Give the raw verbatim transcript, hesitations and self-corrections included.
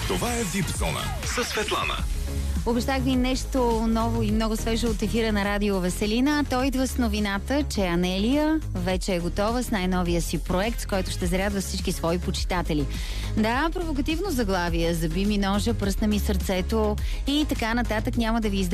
Това е Вип Зона със Светлана. Обещах ви нещо ново и много свежо от ефира на Радио Веселина. Той идва с новината, че Анелия вече е готова с най-новия си проект, с който ще зарядва всички свои почитатели. Да, провокативно заглавие, заби ми ножа, пръсна ми сърцето и така нататък, няма да ви издам